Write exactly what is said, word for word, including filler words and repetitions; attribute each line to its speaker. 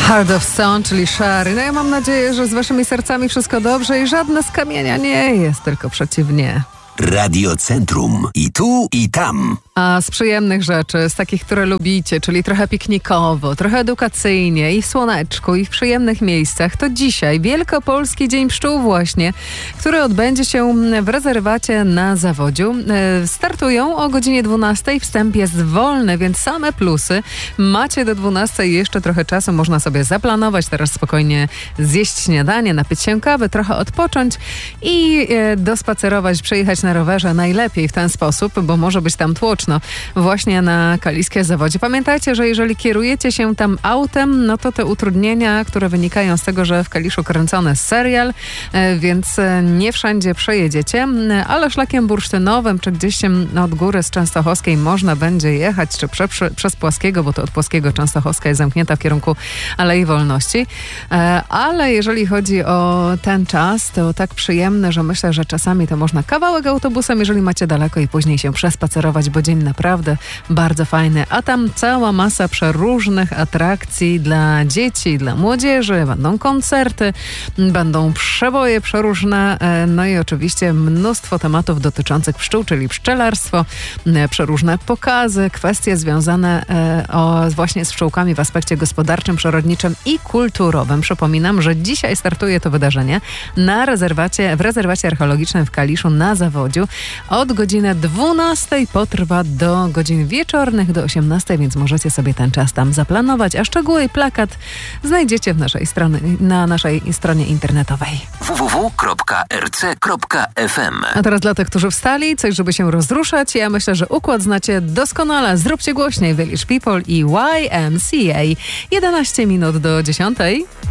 Speaker 1: Heart of Stone, czyli Szary. No ja mam nadzieję, że z waszymi sercami wszystko dobrze i żadne z kamienia nie jest, tylko przeciwnie.
Speaker 2: Radio Centrum. I tu, i tam.
Speaker 1: A z przyjemnych rzeczy, z takich, które lubicie, czyli trochę piknikowo, trochę edukacyjnie i w słoneczku, i w przyjemnych miejscach, to dzisiaj Wielkopolski Dzień Pszczół właśnie, który odbędzie się w rezerwacie na Zawodziu. Startują o godzinie dwunastej. Wstęp jest wolny, więc same plusy. Macie do dwunastej jeszcze trochę czasu, można sobie zaplanować, teraz spokojnie zjeść śniadanie, napić się kawy, trochę odpocząć i dospacerować, przejechać na rowerze najlepiej w ten sposób, bo może być tam tłoczno właśnie na Kaliskie Zawodzie. Pamiętajcie, że jeżeli kierujecie się tam autem, no to te utrudnienia, które wynikają z tego, że w Kaliszu kręcony serial, więc nie wszędzie przejedziecie, ale szlakiem bursztynowym, czy gdzieś się od góry z Częstochowskiej można będzie jechać, czy prze, prze, przez Płaskiego, bo to od Płaskiego Częstochowska jest zamknięta w kierunku Alei Wolności. Ale jeżeli chodzi o ten czas, to tak przyjemny, że myślę, że czasami to można kawałek autobusem, jeżeli macie daleko i później się przespacerować, bo dzień naprawdę bardzo fajny. A tam cała masa przeróżnych atrakcji dla dzieci, dla młodzieży. Będą koncerty, będą przeboje przeróżne, no i oczywiście mnóstwo tematów dotyczących pszczół, czyli pszczelarstwo, przeróżne pokazy, kwestie związane o, właśnie z pszczółkami w aspekcie gospodarczym, przyrodniczym i kulturowym. Przypominam, że dzisiaj startuje to wydarzenie na rezerwacie, w rezerwacie archeologicznym w Kaliszu na Zawodziu. Od godziny dwunastej potrwa do godzin wieczornych, do osiemnastej, więc możecie sobie ten czas tam zaplanować, a szczegóły i plakat znajdziecie w naszej stronie, na naszej stronie internetowej.
Speaker 2: w w w kropka r c kropka f m.
Speaker 1: A teraz dla tych, którzy wstali, coś, żeby się rozruszać. Ja myślę, że układ znacie doskonale. Zróbcie głośniej Village People i Y M C A. jedenaście minut do dziesiątej.